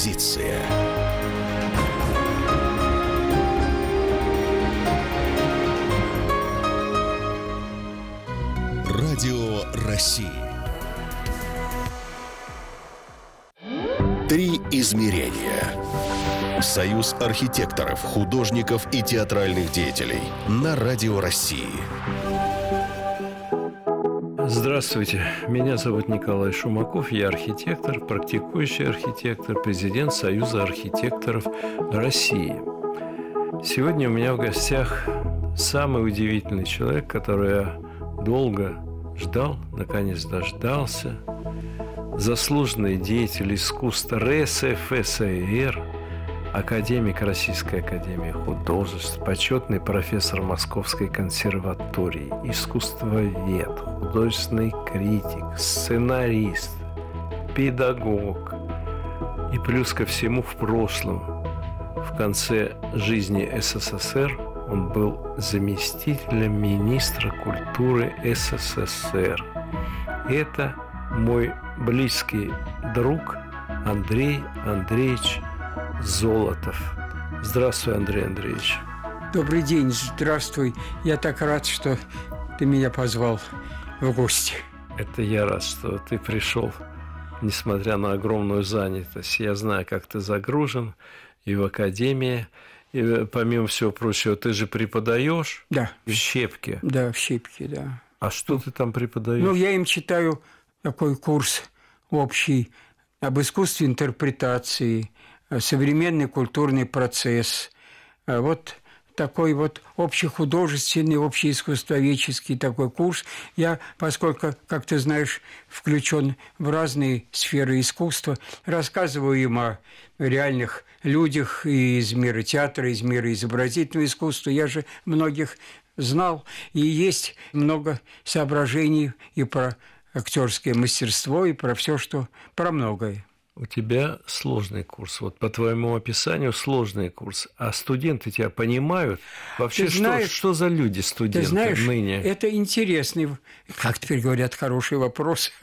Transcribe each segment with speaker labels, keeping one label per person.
Speaker 1: Позиция. Радио России. Три измерения. Союз архитекторов, художников и театральных деятелей на Радио России.
Speaker 2: Здравствуйте, меня зовут Николай Шумаков, я архитектор, практикующий архитектор, президент Союза архитекторов России. Сегодня у меня в гостях самый удивительный человек, которого я долго ждал, наконец дождался, заслуженный деятель искусства РСФСР, академик Российской академии художеств, почетный профессор Московской консерватории, искусствовед, художественный критик, сценарист, педагог. И плюс ко всему в прошлом, в конце жизни СССР, он был заместителем министра культуры СССР. Это мой близкий друг Андрей Андреевич Золотов. Здравствуй, Андрей Андреевич.
Speaker 3: Добрый день, здравствуй. Я так рад, что ты меня позвал в гости.
Speaker 2: Это я рад, что ты пришел, несмотря на огромную занятость. Я знаю, как ты загружен и в академии. И, помимо всего прочего, ты же преподаешь?
Speaker 3: Да.
Speaker 2: В Щепке?
Speaker 3: Да, в Щепке, да.
Speaker 2: А что ты там преподаешь?
Speaker 3: Ну, я им читаю такой курс общий об искусстве интерпретации, современный культурный процесс. Вот такой вот общехудожественный, общеискусствоведческий такой курс. Я, поскольку, как ты знаешь, включен в разные сферы искусства, рассказываю им о реальных людях из мира театра, из мира изобразительного искусства. Я же многих знал. И есть много соображений и про актерское мастерство, и про все, что про многое.
Speaker 2: У тебя сложный курс. Вот по твоему описанию сложный курс. А студенты тебя понимают? Вообще, что за люди студенты
Speaker 3: ты знаешь,
Speaker 2: ныне?
Speaker 3: Это интересный, как теперь говорят, хороший вопрос.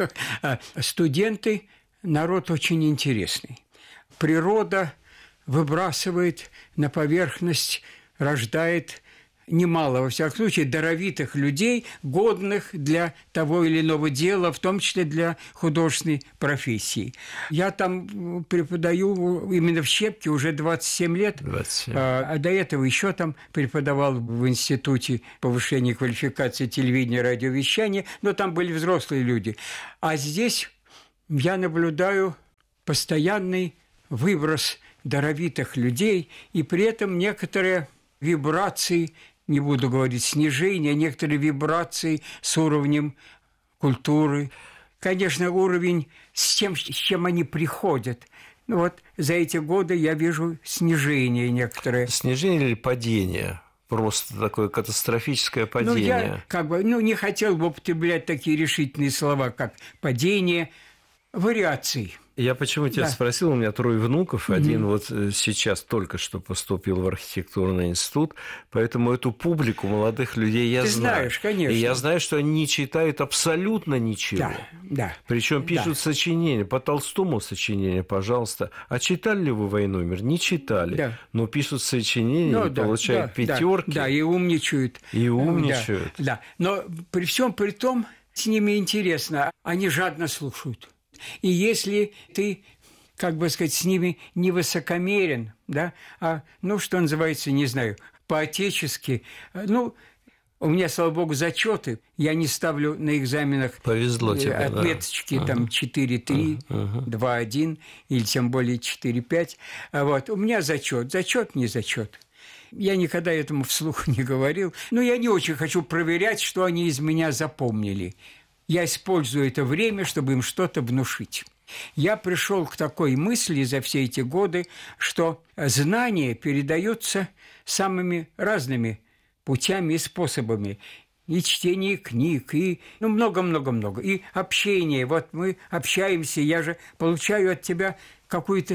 Speaker 3: Студенты – народ очень интересный. Природа выбрасывает на поверхность, рождает немало, во всяком случае, даровитых людей, годных для того или иного дела, в том числе для художественной профессии. Я там преподаю именно в Щепке уже 27 лет,
Speaker 2: 27.
Speaker 3: А до этого еще там преподавал в Институте повышения квалификации телевидения и радиовещания, но там были взрослые люди. А здесь я наблюдаю постоянный выброс даровитых людей, и при этом некоторые вибрации, не буду говорить снижение, некоторые вибрации с уровнем культуры. Конечно, уровень с чем они приходят. Ну вот за эти годы я вижу снижение некоторое.
Speaker 2: Снижение или падение? Просто такое катастрофическое падение.
Speaker 3: Я не хотел бы употреблять такие решительные слова, как падение, вариации.
Speaker 2: Я почему тебя спросил, у меня 3 внуков, один вот сейчас только что поступил в архитектурный институт, поэтому эту публику молодых людей я знаю. Ты
Speaker 3: знаешь, конечно.
Speaker 2: И я знаю, что они не читают абсолютно ничего.
Speaker 3: Да.
Speaker 2: Причем пишут сочинения, по Толстому сочинения, пожалуйста. А читали ли вы «Войну и мир»? Не читали.
Speaker 3: Да.
Speaker 2: Но пишут сочинения и получают 5.
Speaker 3: Да, и умничают. Да. Но при всем при том, с ними интересно, они жадно слушают. И если ты, с ними не высокомерен, да, что называется, не знаю, по-отечески, у меня, слава богу, зачеты, я не ставлю на экзаменах
Speaker 2: повезло тебе,
Speaker 3: отметочки, там 4-3, 2-1 или тем более 4-5. У меня зачет, не зачет. Я никогда этому вслух не говорил, но я не очень хочу проверять, что они из меня запомнили. Я использую это время, чтобы им что-то внушить. Я пришел к такой мысли за все эти годы, что знания передаются самыми разными путями и способами. И чтение книг, и много-много-много. И общение. Вот мы общаемся, я же получаю от тебя какую-то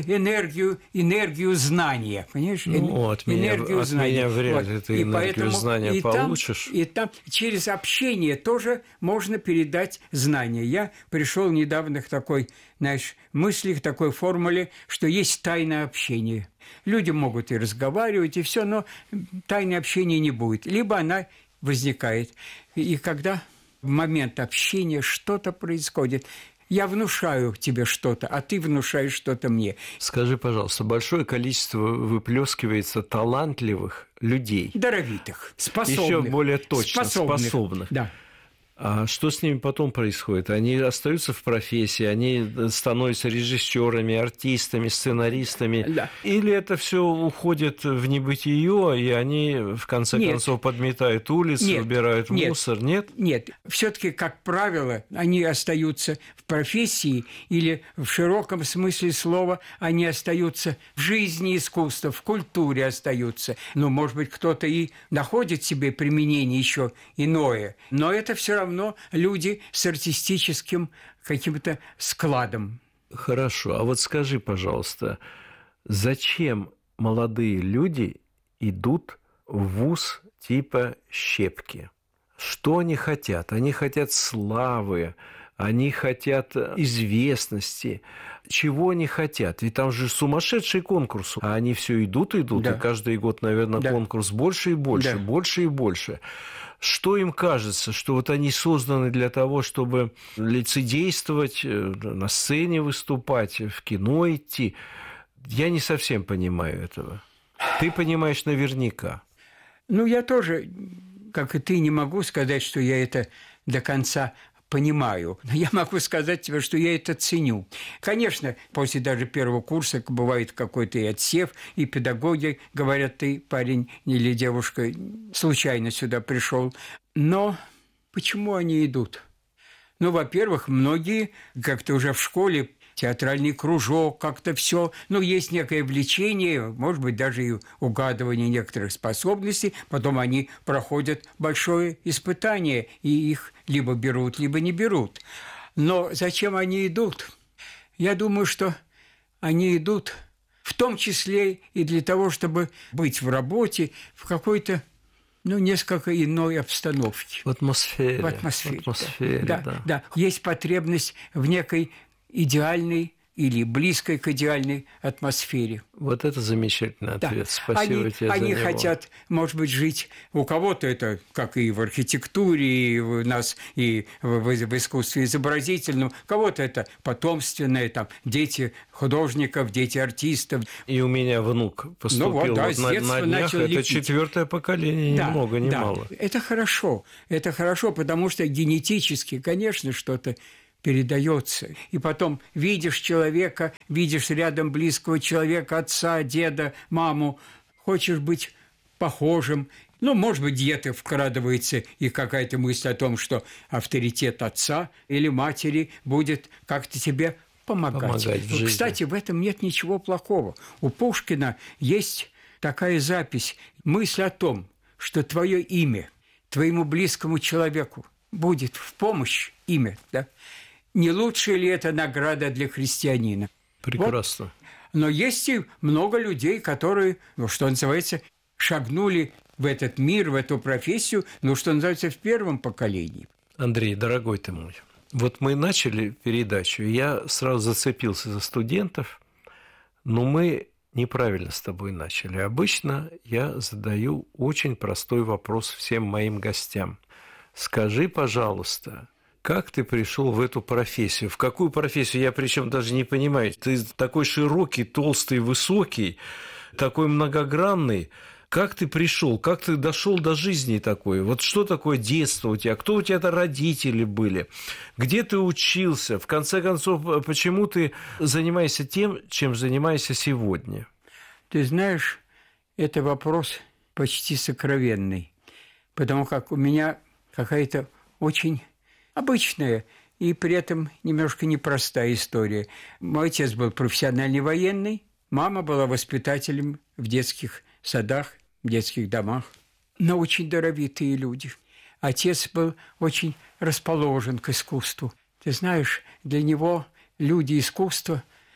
Speaker 3: энергию знания, понимаешь?
Speaker 2: От меня вряд ли ты энергию знания получишь.
Speaker 3: И там через общение тоже можно передать знания. Я пришел недавно к такой, мысли, к такой формуле, что есть тайное общение. Люди могут и разговаривать, и все, но тайное общение не будет. Либо она возникает. И когда в момент общения что-то происходит, я внушаю тебе что-то, а ты внушаешь что-то мне.
Speaker 2: Скажи, пожалуйста, большое количество выплескивается талантливых людей.
Speaker 3: Даровитых, способных.
Speaker 2: Еще более точно, способных.
Speaker 3: Да.
Speaker 2: А что с ними потом происходит? Они остаются в профессии, они становятся режиссерами, артистами, сценаристами?
Speaker 3: Да.
Speaker 2: Или это все уходит в небытие, и они, в конце концов, подметают улицы, убирают мусор? Нет?
Speaker 3: Нет. Все-таки, как правило, они остаются в профессии, или в широком смысле слова они остаются в жизни искусства, в культуре остаются. Ну, может быть, кто-то и находит себе применение еще иное, но это все равно люди с артистическим каким-то складом.
Speaker 2: Хорошо. А вот скажи, пожалуйста, зачем молодые люди идут в вуз типа Щепки? Что они хотят? Они хотят славы, они хотят известности. Чего они хотят? Ведь там же сумасшедший конкурс. А они все идут,
Speaker 3: да.
Speaker 2: И каждый год, наверное, конкурс больше и больше, больше и больше. Что им кажется, что вот они созданы для того, чтобы лицедействовать, на сцене выступать, в кино идти? Я не совсем понимаю этого. Ты понимаешь наверняка.
Speaker 3: Ну, я тоже, как и ты, не могу сказать, что я это до конца понимаю. Но я могу сказать тебе, что я это ценю. Конечно, после даже первого курса бывает какой-то и отсев, и педагоги говорят: ты, парень или девушка, случайно сюда пришел. Но почему они идут? Ну, во-первых, многие как-то уже в школе, театральный кружок, как-то все. Ну, есть некое влечение, может быть, даже и угадывание некоторых способностей. Потом они проходят большое испытание, и их либо берут, либо не берут. Но зачем они идут? Я думаю, что они идут в том числе и для того, чтобы быть в работе, в какой-то несколько иной обстановке.
Speaker 2: В атмосфере.
Speaker 3: В атмосфере,
Speaker 2: да.
Speaker 3: Есть потребность в некой идеальной или близкой к идеальной атмосфере.
Speaker 2: Вот это замечательный ответ.
Speaker 3: Да.
Speaker 2: Спасибо тебе за него.
Speaker 3: Они хотят, может быть, жить... У кого-то это, как и в архитектуре, и у нас, и в искусстве изобразительном, у кого-то это потомственное, там, дети художников, дети артистов.
Speaker 2: И у меня внук поступил на днях. Это
Speaker 3: лепить.
Speaker 2: 4-е поколение, ни много, ни мало.
Speaker 3: Это хорошо, потому что генетически, конечно, что-то передается. И потом видишь человека, видишь рядом близкого человека, отца, деда, маму, хочешь быть похожим. Может быть, где-то вкрадывается и какая-то мысль о том, что авторитет отца или матери будет как-то тебе помогать
Speaker 2: в жизни.
Speaker 3: Кстати, в этом нет ничего плохого. У Пушкина есть такая запись, мысль о том, что твое имя твоему близкому человеку будет в помощь, имя, да? Не лучшая ли это награда для христианина?
Speaker 2: Прекрасно.
Speaker 3: Но есть и много людей, которые, что называется, шагнули в этот мир, в эту профессию, что называется, в первом поколении.
Speaker 2: Андрей, дорогой ты мой, вот мы начали передачу, я сразу зацепился за студентов, но мы неправильно с тобой начали. Обычно я задаю очень простой вопрос всем моим гостям. Скажи, пожалуйста, как ты пришел в эту профессию? В какую профессию? Я причем даже не понимаю. Ты такой широкий, толстый, высокий, такой многогранный. Как ты пришел? Как ты дошел до жизни такой? Вот что такое детство у тебя? Кто у тебя родители были? Где ты учился? В конце концов, почему ты занимаешься тем, чем занимаешься сегодня?
Speaker 3: Ты знаешь, это вопрос почти сокровенный, потому как у меня какая-то очень обычная и при этом немножко непростая история. Мой отец был профессиональный военный, мама была воспитателем в детских садах, в детских домах, но очень даровитые люди. Отец был очень расположен к искусству. Ты знаешь, для него люди искусства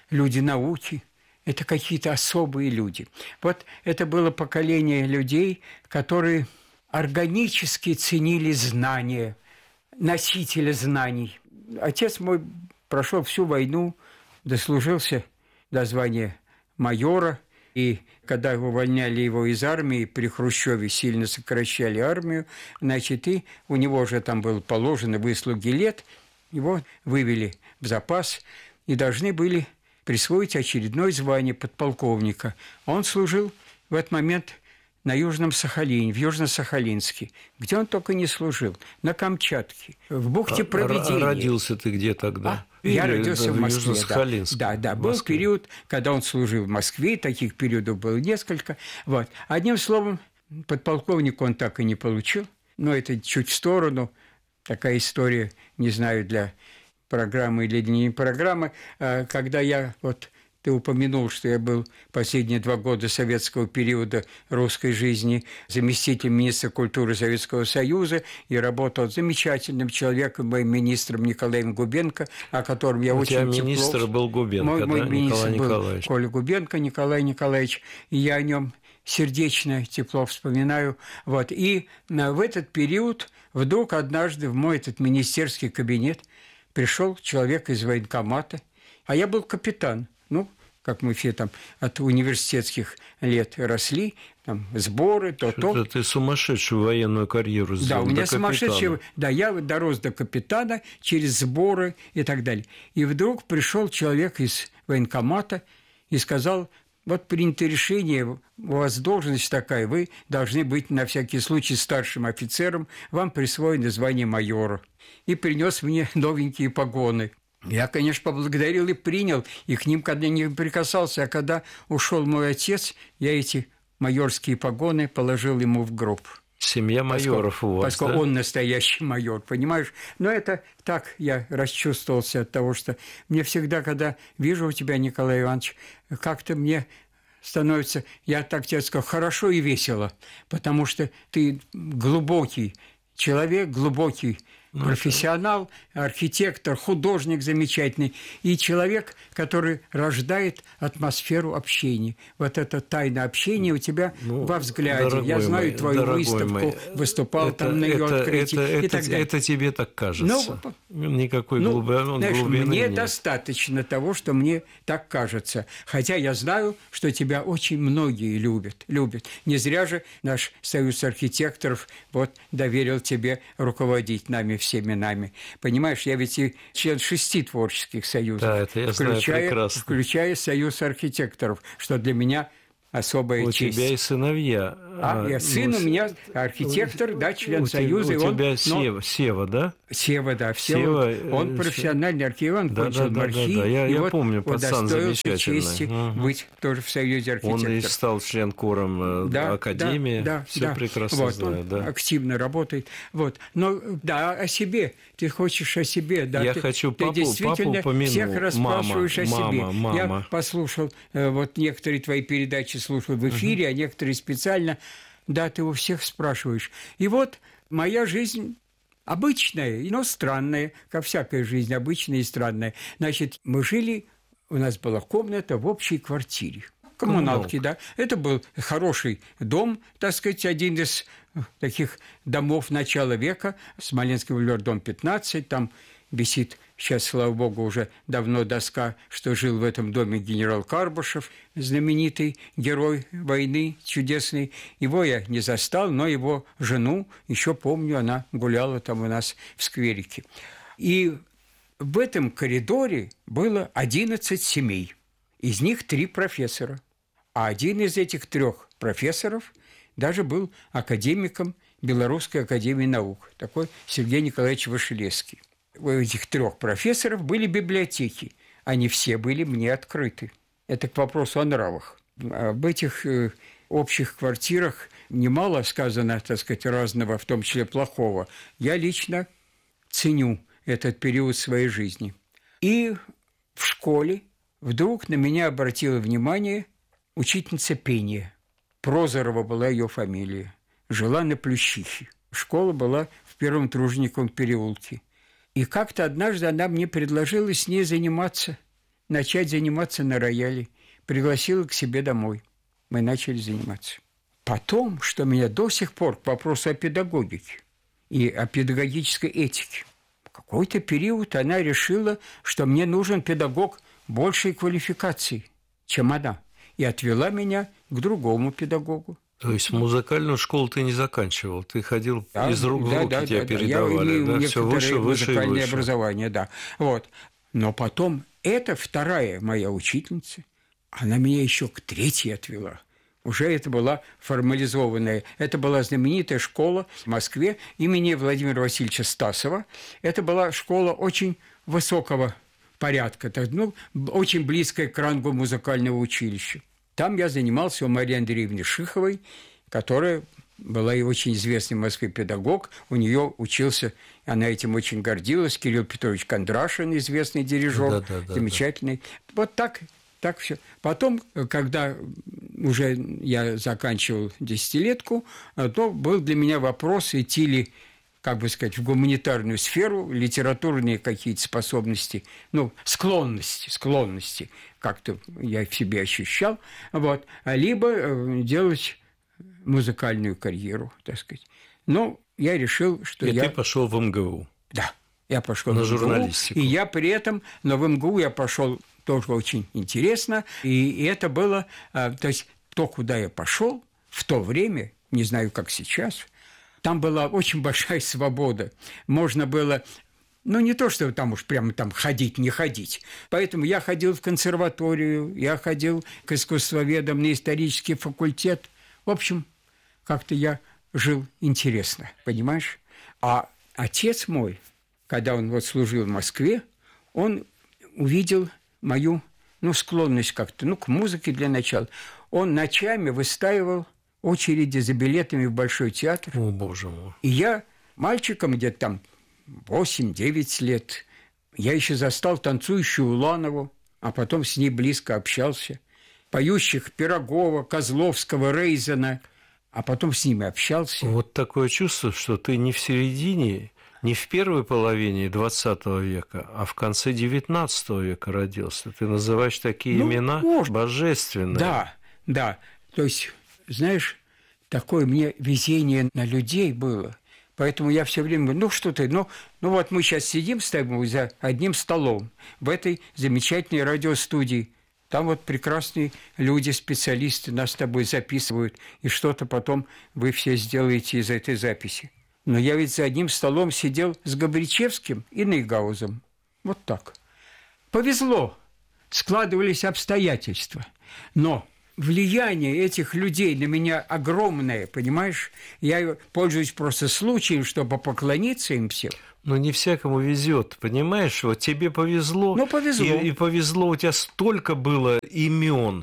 Speaker 3: люди науки, это какие-то особые люди. Вот это было поколение людей, которые органически ценили знания, носителя знаний. Отец мой прошел всю войну, дослужился до звания майора, и когда увольняли его из армии, при Хрущеве сильно сокращали армию, значит, и у него же там было положено выслуги лет, его вывели в запас и должны были присвоить очередное звание подполковника. Он служил в этот момент на Южном Сахалине, в Южно-Сахалинске, где он только не служил, на Камчатке, в бухте Провидения.
Speaker 2: Родился ты где тогда?
Speaker 3: Я родился в Москве. Да. Был
Speaker 2: Москве.
Speaker 3: период, когда он служил в Москве, таких периодов было несколько. Вот. Одним словом, подполковник он так и не получил, но это чуть в сторону, такая история, не знаю, для программы или не программы, когда я вот... Ты упомянул, что я был последние 2 года советского периода русской жизни заместителем министра культуры Советского Союза и работал с замечательным человеком, моим министром Николаем Губенко, о котором я очень тепло...
Speaker 2: У тебя министр был Губенко,
Speaker 3: мой министр
Speaker 2: Николай Николаевич.
Speaker 3: Был Коля Губенко, Николай Николаевич, и я о нем сердечно, тепло вспоминаю. Вот. И в этот период вдруг однажды в мой этот министерский кабинет пришел человек из военкомата, а я был капитан. Ну, как мы все там от университетских лет росли, там сборы, то-то.
Speaker 2: Ты сумасшедшую военную карьеру сделал.
Speaker 3: Да, у меня сумасшедшая... Да, я дорос до капитана через сборы и так далее. И вдруг пришел человек из военкомата и сказал: вот принято решение, у вас должность такая, вы должны быть на всякий случай старшим офицером, вам присвоено звание майора. И принес мне новенькие погоны. Я, конечно, поблагодарил и принял, и к ним когда не прикасался. А когда ушел мой отец, я эти майорские погоны положил ему в гроб.
Speaker 2: Семья майоров у вас,
Speaker 3: поскольку
Speaker 2: да?
Speaker 3: Он настоящий майор, понимаешь? Но это так я расчувствовался от того, что мне всегда, когда вижу у тебя, Николай Иванович, как-то мне становится, я так тебе скажу, хорошо и весело, потому что ты глубокий человек, глубокий профессионал, архитектор, художник замечательный и человек, который рождает атмосферу общения. Вот это тайна общения у тебя во взгляде. Я знаю твою выставку, выступал там на ее открытии и так далее.
Speaker 2: Это тебе так кажется. Никакой глубины
Speaker 3: мне
Speaker 2: нет.
Speaker 3: достаточно того, что мне так кажется. Хотя я знаю, что тебя очень многие любят. Не зря же наш союз архитекторов доверил тебе руководить нами всеми нами. Понимаешь, я ведь и член 6 творческих союзов,
Speaker 2: да, это я знаю прекрасно.
Speaker 3: Включая союз архитекторов, что для меня особая честь.
Speaker 2: У тебя и сыновья.
Speaker 3: Сын у меня архитектор, да, член союза.
Speaker 2: У тебя Сева, да?
Speaker 3: Сева, да. Он профессиональный архитектор, он кончил МАРХИ.
Speaker 2: Я помню, пацан замечательный.
Speaker 3: Чести быть тоже в союзе архитекторов.
Speaker 2: Он и стал член-кором Академии.
Speaker 3: Да,
Speaker 2: все прекрасно знаю.
Speaker 3: Он активно работает. Но о себе. Ты хочешь о себе. Да,
Speaker 2: я хочу
Speaker 3: ты действительно
Speaker 2: помянуть.
Speaker 3: Всех расспрашиваешь о себе.
Speaker 2: Мама.
Speaker 3: Я послушал, некоторые твои передачи слушал в эфире, а некоторые специально. Да, ты у всех спрашиваешь. И моя жизнь обычная, но странная, как всякая жизнь, обычная и странная. Значит, мы жили, у нас была комната в общей квартире. Коммуналки, да. Это был хороший дом, так сказать, один из таких домов начала века, Смоленский бульвар, дом 15, там висит сейчас, слава богу, уже давно доска, что жил в этом доме генерал Карбышев, знаменитый герой войны, чудесный. Его я не застал, но его жену еще помню, она гуляла там у нас в скверике. И в этом коридоре было 11 семей, из них 3 профессора. А один из этих 3 профессоров даже был академиком Белорусской академии наук, такой Сергей Николаевич Вышелесский. У этих 3 профессоров были библиотеки. Они все были мне открыты. Это к вопросу о нравах. Об этих общих квартирах немало сказано, так сказать, разного, в том числе плохого. Я лично ценю этот период своей жизни. И в школе вдруг на меня обратила внимание учительница пения. Прозорова была ее фамилия. Жила на Плющихе. Школа была в Первом Тружениковом переулке. И как-то однажды она мне предложила с ней заниматься начать заниматься на рояле. Пригласила к себе домой. Мы начали заниматься. Потом, что меня до сих пор к вопросу о педагогике и о педагогической этике, в какой-то период она решила, что мне нужен педагог большей квалификации, чем она, и отвела меня к другому педагогу.
Speaker 2: То есть музыкальную школу ты не заканчивал, ты ходил из рук в руки, тебя передавали,
Speaker 3: да?
Speaker 2: Все выше, выше и выше.
Speaker 3: Образование, да. Вот. Но потом эта вторая моя учительница, она меня еще к третьей отвела. Уже это была формализованная, это была знаменитая школа в Москве имени Владимира Васильевича Стасова. Это была школа очень высокого порядка, очень близкая к рангу музыкального училища. Там я занимался у Марии Андреевны Шиховой, которая была и очень известный в Москве педагог. У нее учился, она этим очень гордилась, Кирилл Петрович Кондрашин, известный дирижер, замечательный. Вот так все. Потом, когда уже я заканчивал десятилетку, то был для меня вопрос, идти ли, как бы сказать, в гуманитарную сферу, литературные какие-то способности, склонности, как-то я в себе ощущал, вот, либо делать музыкальную карьеру, так сказать. Но я решил, что
Speaker 2: ты пошел в МГУ.
Speaker 3: Да, я пошел
Speaker 2: на
Speaker 3: в МГУ,
Speaker 2: журналистику.
Speaker 3: И я при этом, но в МГУ я пошел тоже очень интересно, и это было, то есть то, куда я пошел в то время, не знаю, как сейчас, там была очень большая свобода. Можно было, не то, что там уж прямо там ходить, не ходить. Поэтому я ходил в консерваторию, я ходил к искусствоведам на исторический факультет. В общем, как-то я жил интересно, понимаешь? А отец мой, когда он служил в Москве, он увидел мою, склонность как-то, к музыке для начала. Он ночами выстаивал очереди за билетами в Большой театр.
Speaker 2: О, Боже мой.
Speaker 3: И я мальчиком где-то там 8-9 лет, я еще застал танцующую Уланову, а потом с ней близко общался. Поющих Пирогова, Козловского, Рейзена, а потом с ними общался.
Speaker 2: Вот такое чувство, что ты не в середине, не в первой половине XX века, а в конце XIX века родился. Ты называешь такие имена божественные.
Speaker 3: Да. То есть, знаешь, такое мне везение на людей было. Поэтому я все время говорю, вот мы сейчас сидим с тобой за одним столом в этой замечательной радиостудии. Там прекрасные люди, специалисты нас с тобой записывают, и что-то потом вы все сделаете из этой записи. Но я ведь за одним столом сидел с Габричевским и Нейгаузом. Вот так. Повезло, складывались обстоятельства. Но влияние этих людей на меня огромное, понимаешь? Я пользуюсь просто случаем, чтобы поклониться им всем.
Speaker 2: Но не всякому везет, понимаешь? Вот тебе повезло.
Speaker 3: Повезло.
Speaker 2: И повезло, у тебя столько было имен.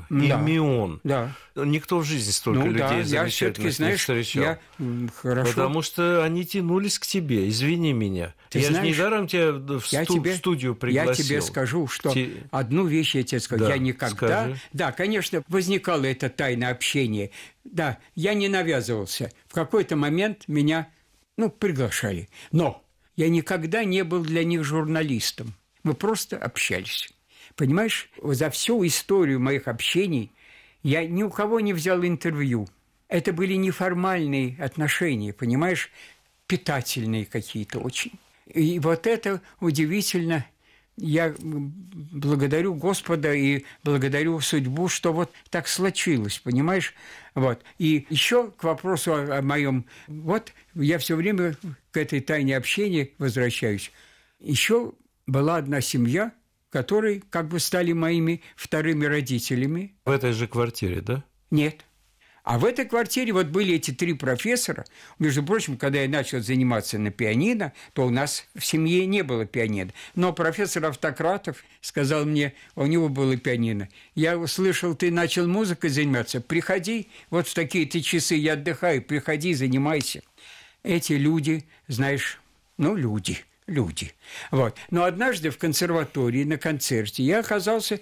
Speaker 3: Да.
Speaker 2: Никто в жизни столько людей замечательных не встречал.
Speaker 3: Хорошо.
Speaker 2: Потому что они тянулись к тебе, извини меня. Я же недаром тебя в студию пригласил.
Speaker 3: Я тебе скажу, что одну вещь я тебе скажу. Я никогда...
Speaker 2: Скажи.
Speaker 3: Да, конечно, возникало это тайное общение. Да, я не навязывался. В какой-то момент меня, приглашали. Но я никогда не был для них журналистом. Мы просто общались. Понимаешь, за всю историю моих общений я ни у кого не взял интервью. Это были неформальные отношения, понимаешь, питательные какие-то очень. И вот это удивительно. Я благодарю Господа и благодарю судьбу, что вот так случилось, понимаешь? Вот. И еще к вопросу о моем... Вот я все время к этой тайне общения возвращаюсь. Еще была одна семья, которые как бы стали моими вторыми родителями.
Speaker 2: В этой же квартире, да?
Speaker 3: Нет. А в этой квартире были эти 3 профессора. Между прочим, когда я начал заниматься на пианино, то у нас в семье не было пианино. Но профессор Автократов сказал мне, у него было пианино. Я услышал, ты начал музыкой заниматься, приходи, вот в такие-то часы я отдыхаю, приходи, занимайся. Эти люди, знаешь, люди. Вот. Но однажды в консерватории на концерте я оказался,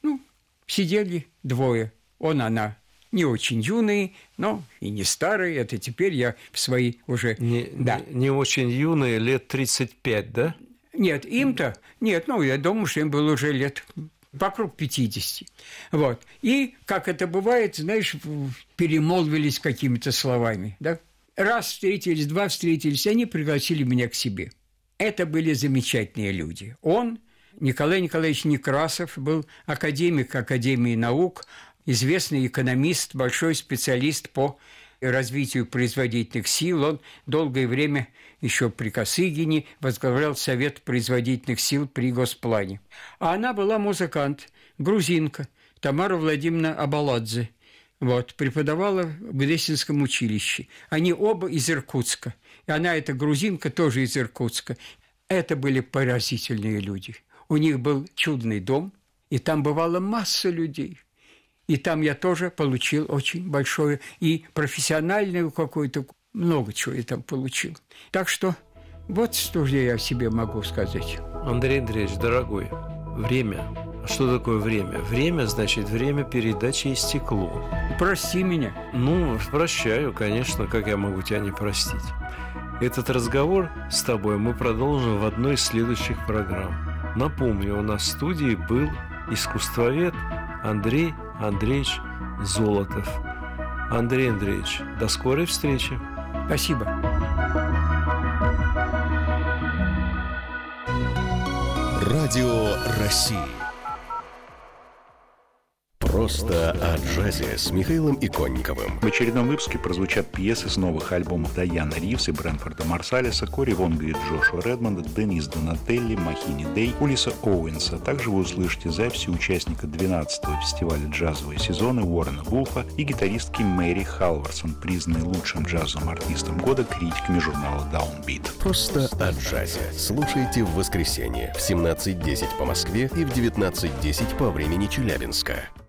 Speaker 3: сидели 2, он, она. Не очень юные, но и не старые. Это теперь я в свои уже...
Speaker 2: Не очень юные, лет 35, да?
Speaker 3: Нет, им-то... Нет, я думаю, что им было уже лет вокруг 50. Вот. И, как это бывает, знаешь, перемолвились какими-то словами. Да? Раз встретились, два встретились, они пригласили меня к себе. Это были замечательные люди. Он, Николай Николаевич Некрасов, был академик Академии наук, известный экономист, большой специалист по развитию производительных сил. Он долгое время еще при Косыгине возглавлял Совет производительных сил при Госплане. А она была музыкант, грузинка, Тамара Владимировна Абаладзе. Вот, преподавала в Гдесинском училище. Они оба из Иркутска. И она, эта грузинка, тоже из Иркутска. Это были поразительные люди. У них был чудный дом, и там бывала масса людей. И там я тоже получил очень большое и профессиональное какое-то, много чего я там получил. Так что вот что я о себе могу сказать.
Speaker 2: Андрей Андреевич, дорогой, время. А что такое время? Время, значит, время передачи истекло.
Speaker 3: Прости меня.
Speaker 2: Ну, прощаю, конечно, как я могу тебя не простить. Этот разговор с тобой мы продолжим в одной из следующих программ. Напомню, у нас в студии был искусствовед Андрей Андреевич Золотов. Андрей Андреевич, до скорой встречи.
Speaker 3: Спасибо.
Speaker 1: Радио России. Просто о джазе с Михаилом Иконниковым.
Speaker 4: В очередном выпуске прозвучат пьесы с новых альбомов Дайаны Ривз и Брэнфорда Марсалиса, Кори Вонга и Джошуа Редмонда, Денис Донателли, Махини Дэй, Улиса Оуэнса. Также вы услышите записи участника 12-го фестиваля «Джазовые сезоны» Уоррена Вулфа и гитаристки Мэри Халварсон, признанной лучшим джазовым артистом года критиками журнала Downbeat.
Speaker 1: Просто о джазе. Слушайте в воскресенье в 17:10 по Москве и в 19:10 по времени Челябинска.